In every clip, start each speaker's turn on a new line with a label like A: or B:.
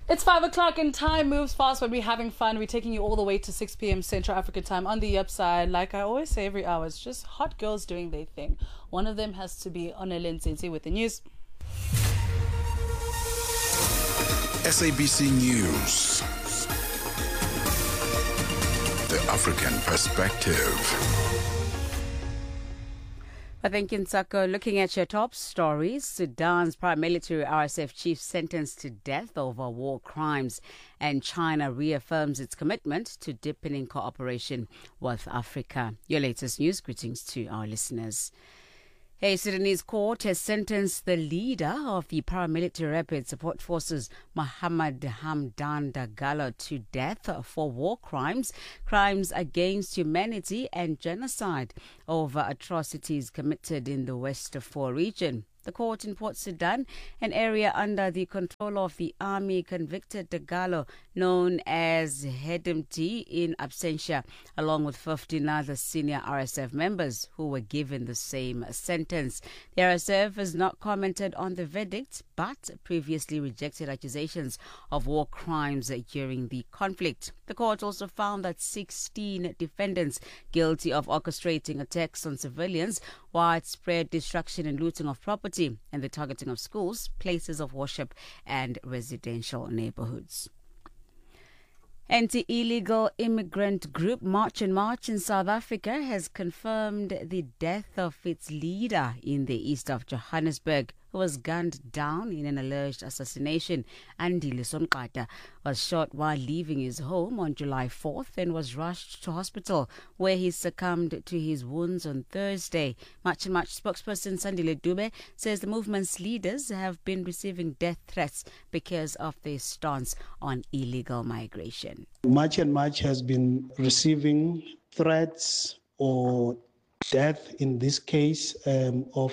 A: It's 5 o'clock and time moves fast when we're having fun. We're taking you all the way to 6 p.m. Central African time. On the upside, like I always say every hour, it's just hot girls doing their thing. One of them has to be Onele Ntsintsi with the news.
B: SABC News. The African Perspective.
C: Thank you, Nsako. Looking at your top stories, Sudan's paramilitary RSF chief sentenced to death over war crimes, and China reaffirms its commitment to deepening cooperation with Africa. Your latest news. Greetings to our listeners. A Sudanese court has sentenced the leader of the paramilitary rapid support forces, Mohammed Hamdan Dagalo, to death for war crimes, crimes against humanity and genocide over atrocities committed in the West Darfur region. The court in Port Sudan, an area under the control of the army, convicted Dagalo, known as Hedemti, in absentia, along with 15 other senior RSF members who were given the same sentence. The RSF has not commented on the verdict, but previously rejected accusations of war crimes during the conflict. The court also found that 16 defendants guilty of orchestrating attacks on civilians, widespread destruction and looting of property, and the targeting of schools, places of worship, and residential neighborhoods. Anti-illegal immigrant group March and March in South Africa has confirmed the death of its leader in the east of Johannesburg, who was gunned down in an alleged assassination. Andile Sonqata was shot while leaving his home on July 4th and was rushed to hospital, where he succumbed to his wounds on Thursday. March and March spokesperson Sandile Dube says the movement's leaders have been receiving death threats because of their stance on illegal migration.
D: March and March has been receiving threats or death, in this case, of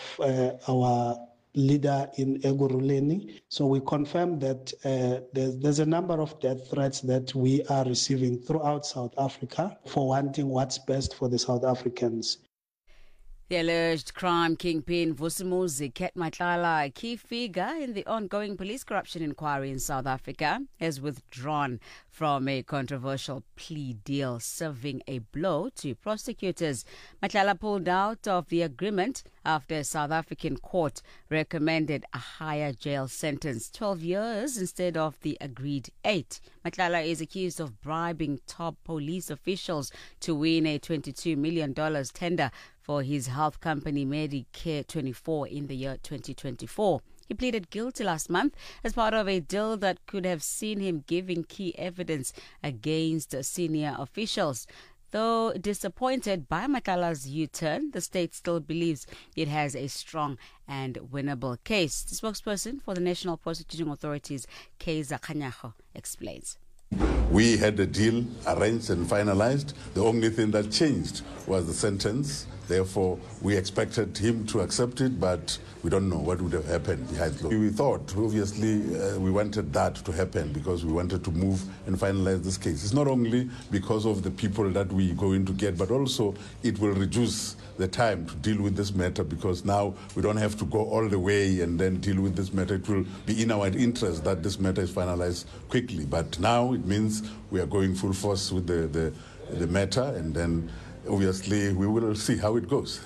D: our leader in Ekurhuleni. So we confirm that there's a number of death threats that we are receiving throughout South Africa for wanting what's best for the South Africans.
C: The alleged crime kingpin Vusumuzi Ket Matlala, a key figure in the ongoing police corruption inquiry in South Africa, has withdrawn from a controversial plea deal, serving a blow to prosecutors. Matlala pulled out of the agreement after a South African court recommended a higher jail sentence, 12 years instead of the agreed 8. Matlala is accused of bribing top police officials to win a $22 million tender for his health company Medicare 24 in the year 2024. He pleaded guilty last month as part of a deal that could have seen him giving key evidence against senior officials. Though disappointed by Matlala's U-turn, the state still believes it has a strong and winnable case. The spokesperson for the National Prosecuting Authorities, Kaiser Khanyago, explains.
E: We had a deal arranged and finalized. The only thing that changed was the sentence. Therefore, we expected him to accept it, but we don't know what would have happened behind closed doors. We thought, obviously, we wanted that to happen because we wanted to move and finalize this case. It's not only because of the people that we are going to get, but also it will reduce the time to deal with this matter, because now we don't have to go all the way and then deal with this matter. It will be in our interest that this matter is finalized quickly. But now it means we are going full force with the matter, and then obviously we will see how it goes.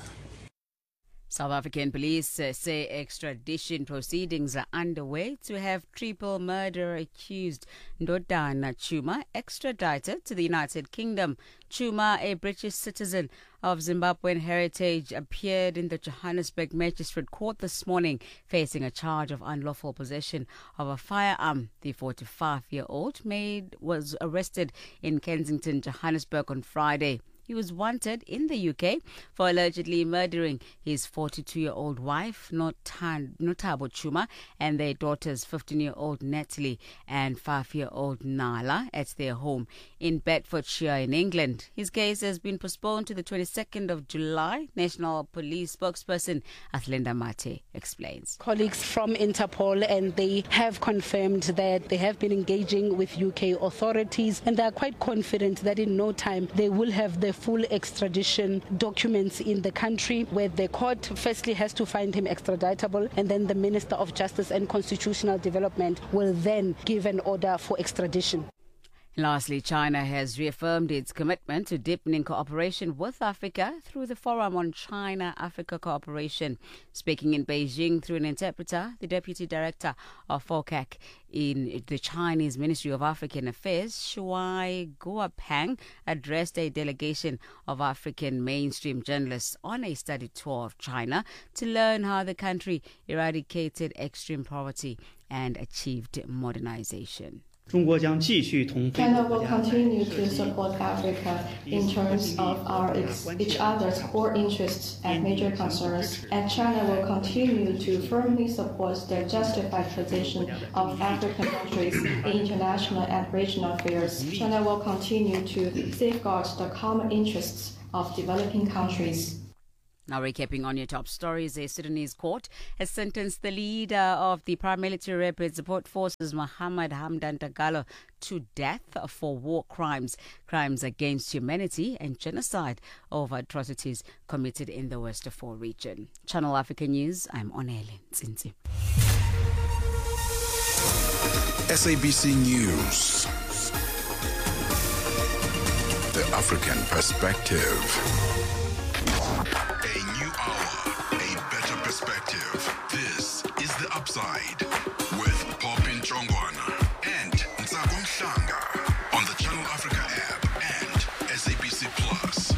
C: South African police say extradition proceedings are underway to have triple murder accused Ndodana Chuma extradited to the United Kingdom. Chuma, a British citizen of Zimbabwean heritage, appeared in the Johannesburg Magistrate Court this morning, facing a charge of unlawful possession of a firearm. The 45-year-old was arrested in Kensington, Johannesburg on Friday. He was wanted in the UK for allegedly murdering his 42-year-old wife, Notabo Chuma, and their daughters, 15-year-old Natalie and 5-year-old Nala, at their home in Bedfordshire in England. His case has been postponed to the 22nd of July. National Police spokesperson Athlenda Mate explains.
F: Colleagues from Interpol, and they have confirmed that they have been engaging with UK authorities, and they are quite confident that in no time they will have the full extradition documents in the country, where the court firstly has to find him extraditable, and then the Minister of Justice and Constitutional Development will then give an order for extradition.
C: Lastly, China has reaffirmed its commitment to deepening cooperation with Africa through the Forum on China-Africa Cooperation. Speaking in Beijing through an interpreter, the Deputy Director of FOCAC in the Chinese Ministry of African Affairs, Shuai Guopeng, addressed a delegation of African mainstream journalists on a study tour of China to learn how the country eradicated extreme poverty and achieved modernization.
G: China will continue to support Africa in terms of each other's core interests and major concerns, and China will continue to firmly support the justified position of African countries in international and regional affairs. China will continue to safeguard the common interests of developing countries.
C: Now, recapping on your top stories, a Sudanese court has sentenced the leader of the paramilitary rapid support forces, Mohammed Hamdan Dagalo, to death for war crimes, crimes against humanity and genocide over atrocities committed in the West Darfur region. Channel Africa News, I'm Onele Nzinzi.
B: SABC News. The African Perspective. A new hour, a better perspective. This is The Upside with Popin Chongwana and Ntsakon Shlanga on the Channel Africa app and SABC Plus.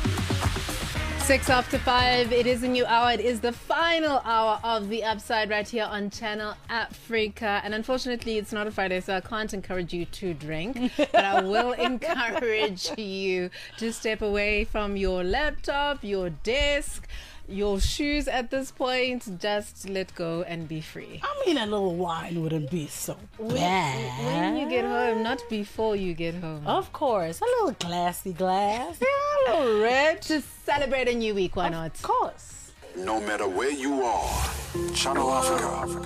H: 5:06, it is a new hour. It is the final hour of The Upside right here on Channel Africa. And unfortunately, it's not a Friday, so I can't encourage you to drink. But I will encourage you to step away from your laptop, your desk, your shoes at this point. Just let go and be free.
A: I mean, a little wine wouldn't be so bad.
H: When you get home, not before you get home.
A: Of course. A little glassy glass. Yeah, a little red.
H: To celebrate a new week, why not?
A: Of course.
B: No matter where you are, Channel Africa